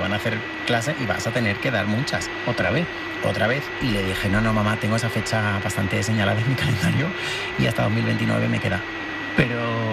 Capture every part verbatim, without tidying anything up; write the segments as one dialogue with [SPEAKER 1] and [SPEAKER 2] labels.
[SPEAKER 1] van a hacer clases y vas a tener que dar muchas. Otra vez, otra vez. Y le dije, no, no, mamá, tengo esa fecha bastante señalada en mi calendario y hasta dos mil veintinueve me queda.
[SPEAKER 2] Pero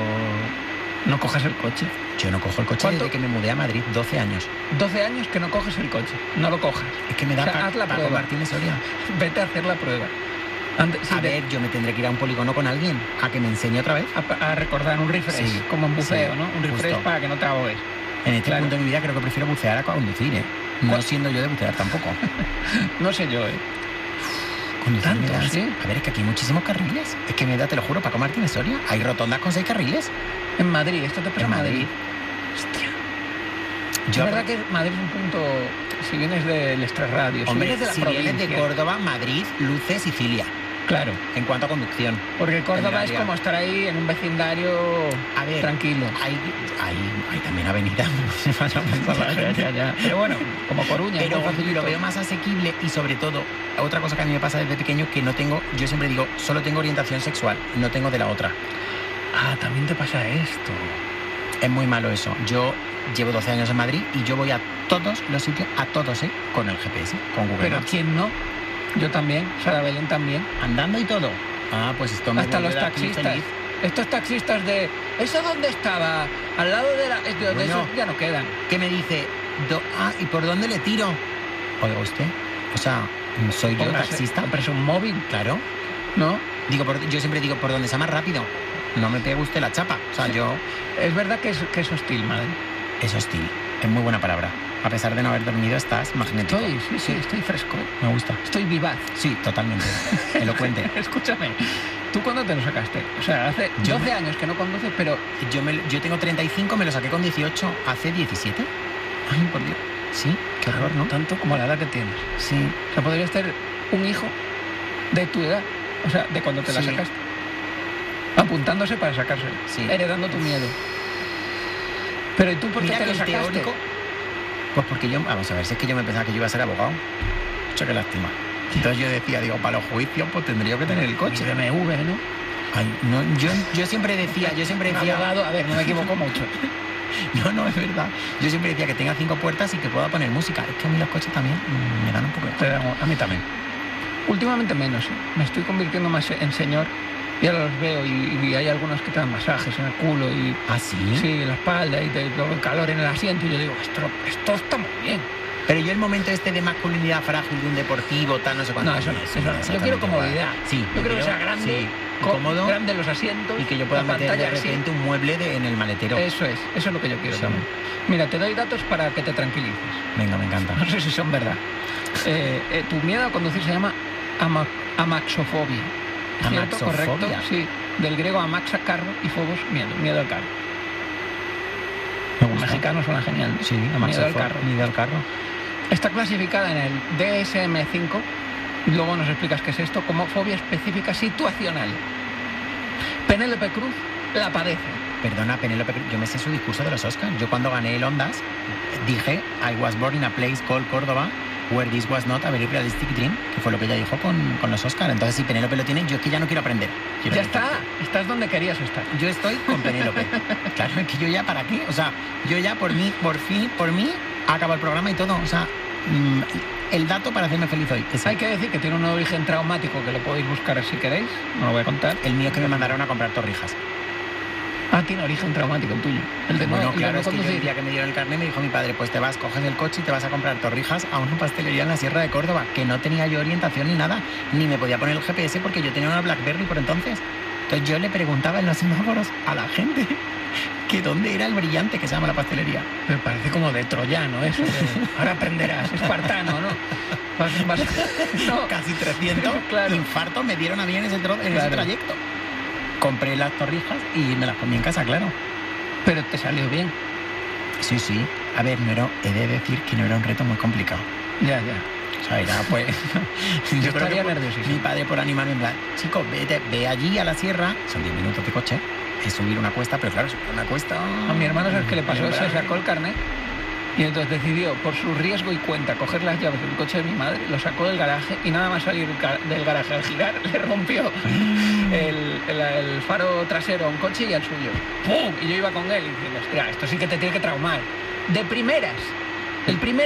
[SPEAKER 2] no cojas el coche.
[SPEAKER 1] Yo no cojo el coche
[SPEAKER 2] ¿Cuánto?
[SPEAKER 1] desde que me mudé a Madrid, doce años.
[SPEAKER 2] doce años que no coges el coche. No lo cojas.
[SPEAKER 1] Es que me da
[SPEAKER 2] O sea,
[SPEAKER 1] pa-
[SPEAKER 2] haz la
[SPEAKER 1] Paco
[SPEAKER 2] prueba.
[SPEAKER 1] Martínez Soria.
[SPEAKER 2] Vete a hacer la prueba. Antes, sí,
[SPEAKER 1] A
[SPEAKER 2] de-
[SPEAKER 1] ver, yo me tendré que ir a un polígono con alguien a que me enseñe otra vez.
[SPEAKER 2] a, a recordar un refresh,
[SPEAKER 1] Sí,
[SPEAKER 2] como en buceo,
[SPEAKER 1] sí,
[SPEAKER 2] ¿no? Un refresh
[SPEAKER 1] justo.
[SPEAKER 2] para que no te ahogues.
[SPEAKER 1] En este
[SPEAKER 2] Claro.
[SPEAKER 1] punto de mi vida creo que prefiero bucear a conducir, ¿eh? No
[SPEAKER 2] ¿Cuál?
[SPEAKER 1] siendo yo de bucear tampoco.
[SPEAKER 2] No sé yo, ¿eh?
[SPEAKER 1] Conducir me
[SPEAKER 2] Tanto,
[SPEAKER 1] da-
[SPEAKER 2] ¿sí?
[SPEAKER 1] A ver, es que aquí hay muchísimos carriles. Es que me da, te lo juro, Paco Martínez Soria. Hay rotondas con seis carriles.
[SPEAKER 2] En Madrid, esto te pasa
[SPEAKER 1] En
[SPEAKER 2] en Madrid.
[SPEAKER 1] Madrid.
[SPEAKER 2] Hostia.
[SPEAKER 1] Yo,
[SPEAKER 2] es verdad que Madrid es un punto, si vienes del extrarradio, si
[SPEAKER 1] hombre,
[SPEAKER 2] vienes de la
[SPEAKER 1] si
[SPEAKER 2] provincia.
[SPEAKER 1] vienes de Córdoba, Madrid, Luce, Sicilia.
[SPEAKER 2] Claro,
[SPEAKER 1] En cuanto a conducción.
[SPEAKER 2] porque Córdoba
[SPEAKER 1] En el
[SPEAKER 2] es
[SPEAKER 1] área.
[SPEAKER 2] como estar ahí en un vecindario
[SPEAKER 1] A ver,
[SPEAKER 2] tranquilo.
[SPEAKER 1] Hay, hay, hay también avenida. Vaya a pensar la
[SPEAKER 2] Ya,
[SPEAKER 1] gente.
[SPEAKER 2] ya, ya. Pero bueno, como Coruña,
[SPEAKER 1] Pero
[SPEAKER 2] muy facilito.
[SPEAKER 1] lo veo más asequible y sobre todo, otra cosa que a mí me pasa desde pequeño, que no tengo, yo siempre digo, solo tengo orientación sexual, no tengo de la otra.
[SPEAKER 2] Ah, también te pasa esto.
[SPEAKER 1] Es muy malo eso. Yo llevo doce años en Madrid y yo voy a todos los sitios, a todos, ¿eh? Con el G P S, con Google
[SPEAKER 2] Pero
[SPEAKER 1] Maps.
[SPEAKER 2] ¿quién no? Yo también, Sara Belén también.
[SPEAKER 1] Andando y todo. Ah, pues esto me
[SPEAKER 2] Hasta
[SPEAKER 1] vuelve
[SPEAKER 2] los
[SPEAKER 1] de aquí
[SPEAKER 2] taxistas.
[SPEAKER 1] feliz.
[SPEAKER 2] Estos taxistas de... ¿Eso dónde estaba? Al lado de la... es de, de
[SPEAKER 1] Bueno.
[SPEAKER 2] esos ya no quedan.
[SPEAKER 1] Que me dice, do- ah, ¿y por dónde le tiro? Oiga usted, o sea, soy yo
[SPEAKER 2] Póngase-
[SPEAKER 1] taxista.
[SPEAKER 2] Cómprese un móvil,
[SPEAKER 1] Claro.
[SPEAKER 2] ¿no?
[SPEAKER 1] Digo, por- yo siempre digo, por donde sea más rápido. No me pegue usted la chapa. O sea, yo...
[SPEAKER 2] Es verdad que es, que es hostil, madre.
[SPEAKER 1] Es hostil. Es muy buena palabra. A pesar de no haber dormido, estás magnético.
[SPEAKER 2] Estoy, sí, sí, estoy fresco.
[SPEAKER 1] Me gusta.
[SPEAKER 2] Estoy vivaz.
[SPEAKER 1] Sí, totalmente. Elocuente.
[SPEAKER 2] Escúchame, ¿tú cuándo te lo sacaste? O sea, hace
[SPEAKER 1] Yo
[SPEAKER 2] doce
[SPEAKER 1] me-
[SPEAKER 2] años que no conduces, pero
[SPEAKER 1] Yo, me, yo tengo treinta y cinco, me lo saqué con dieciocho, hace diecisiete. Ay, por Dios. Sí, qué horror, ¿no?
[SPEAKER 2] tanto como la edad que tienes.
[SPEAKER 1] Sí.
[SPEAKER 2] O sea, podrías tener un hijo de tu edad, o sea, de cuando te la
[SPEAKER 1] Sí.
[SPEAKER 2] sacaste. Apuntándose para sacárselo,
[SPEAKER 1] Sí.
[SPEAKER 2] heredando tu miedo. Pero ¿y tú por qué
[SPEAKER 1] Mira
[SPEAKER 2] te
[SPEAKER 1] que
[SPEAKER 2] lo
[SPEAKER 1] el
[SPEAKER 2] sacaste?
[SPEAKER 1] teórico... Pues porque yo... Vamos a ver, si es que yo me pensaba que yo iba a ser abogado. Mucho que lástima. Entonces yo decía, digo, para los juicios, pues tendría que tener el coche.
[SPEAKER 2] B M W, ¿no?
[SPEAKER 1] Ay, no, yo, yo siempre decía, yo siempre
[SPEAKER 2] Un
[SPEAKER 1] decía...
[SPEAKER 2] abogado, a ver, no me equivoco mucho.
[SPEAKER 1] No, no, es verdad. Yo siempre decía que tenga cinco puertas y que pueda poner música. Es que a mí los coches también mm, me dan un poco de...
[SPEAKER 2] Te da- A mí también. Últimamente menos, ¿eh? Me estoy convirtiendo más en señor. Ya los veo y, y hay algunos que te dan masajes en el culo y
[SPEAKER 1] ¿Ah, sí?
[SPEAKER 2] sí, en la espalda y te luego el calor en el asiento y yo digo, esto, esto está muy bien.
[SPEAKER 1] Pero yo el momento este de masculinidad frágil de un deportivo, tal, no sé cuánto.
[SPEAKER 2] No, eso no, eso no. Yo
[SPEAKER 1] exactamente
[SPEAKER 2] quiero
[SPEAKER 1] igual.
[SPEAKER 2] comodidad.
[SPEAKER 1] Sí,
[SPEAKER 2] Yo quiero que sea grande,
[SPEAKER 1] sí,
[SPEAKER 2] co-
[SPEAKER 1] cómodo
[SPEAKER 2] grande los asientos
[SPEAKER 1] y que yo pueda
[SPEAKER 2] la
[SPEAKER 1] meter de
[SPEAKER 2] pantalla, sí.
[SPEAKER 1] repente un mueble de- en el maletero.
[SPEAKER 2] Eso es, eso es lo que yo quiero
[SPEAKER 1] Sí.
[SPEAKER 2] también. Mira, te doy datos para que te tranquilices.
[SPEAKER 1] Venga, me encanta.
[SPEAKER 2] No sé si son verdad. Eh, eh, tu miedo a conducir se llama ama- amaxofobia. ¿Es cierto?
[SPEAKER 1] Amaxofobia.
[SPEAKER 2] ¿Correcto? Sí. Del griego amaxa, carro, y phobos, miedo. Miedo al carro.
[SPEAKER 1] Me
[SPEAKER 2] Los
[SPEAKER 1] gusta.
[SPEAKER 2] mexicanos suena genial.
[SPEAKER 1] Sí,
[SPEAKER 2] Miedo
[SPEAKER 1] amaxofobia.
[SPEAKER 2] al carro.
[SPEAKER 1] Miedo al carro.
[SPEAKER 2] Está clasificada en el D S M cinco, y luego nos explicas qué es esto, como fobia específica situacional. Penélope Cruz la padece.
[SPEAKER 1] Perdona, Penélope, Cruz, yo me sé su discurso de los Oscars. Yo cuando gané el Ondas dije I was born in a place called Córdoba where this was not a very realistic dream, que fue lo que ella dijo con, con los Oscars. Entonces, si Penélope lo tiene, yo es que ya no quiero aprender. Quiero
[SPEAKER 2] Ya
[SPEAKER 1] decir.
[SPEAKER 2] está, estás donde querías estar.
[SPEAKER 1] Yo estoy con Penélope. Claro, es que yo ya, ¿para qué? O sea, yo ya por mí, por fin, por mí, acabo el programa y todo. O sea, mm, el dato para hacerme feliz hoy. ese.
[SPEAKER 2] Hay que decir que tiene un origen traumático que lo podéis buscar si queréis, no lo voy a contar.
[SPEAKER 1] El mío es que me mandaron a comprar torrijas.
[SPEAKER 2] Ah, tiene origen traumático el tuyo. El de no,
[SPEAKER 1] Bueno,
[SPEAKER 2] el de
[SPEAKER 1] claro,
[SPEAKER 2] no
[SPEAKER 1] es que yo el
[SPEAKER 2] conducir.
[SPEAKER 1] día que me dieron el carnet me dijo mi padre, pues te vas, coges el coche y te vas a comprar torrijas a una pastelería en la Sierra de Córdoba, que no tenía yo orientación ni nada, ni me podía poner el G P S porque yo tenía una BlackBerry por entonces. Entonces yo le preguntaba en los semáforos a la gente que dónde era el brillante que se llama la pastelería.
[SPEAKER 2] Me parece como de troyano eso. de, ahora aprenderás, espartano, ¿no? Vas- vas- no.
[SPEAKER 1] Casi trescientos
[SPEAKER 2] Claro.
[SPEAKER 1] infartos me dieron a mí en ese, tro- en ese
[SPEAKER 2] Claro.
[SPEAKER 1] trayecto. Compré las torrijas y me las comí en casa, claro.
[SPEAKER 2] Pero te salió bien.
[SPEAKER 1] Sí, sí. A ver, no era, he de decir que no era un reto muy complicado.
[SPEAKER 2] Ya, ya.
[SPEAKER 1] O sea, era pues...
[SPEAKER 2] Yo
[SPEAKER 1] yo creo
[SPEAKER 2] estaría
[SPEAKER 1] que por-
[SPEAKER 2] nerviosísimo.
[SPEAKER 1] mi padre por animarme en plan, chico, vete, ve allí a la sierra, son diez minutos de coche, es subir una cuesta, pero claro, subir una cuesta...
[SPEAKER 2] A mi hermano, ¿sabes qué le pasó?
[SPEAKER 1] Lembrar.
[SPEAKER 2] Se sacó el carnet y entonces decidió, por su riesgo y cuenta, coger las llaves del coche de mi madre, lo sacó del garaje y nada más salir ca- del garaje al girar, le rompió el, el- el faro trasero a un coche y al suyo. ¡Pum! Y yo iba con él y diciendo, hostia, esto sí que te tiene que traumar. De primeras, el primer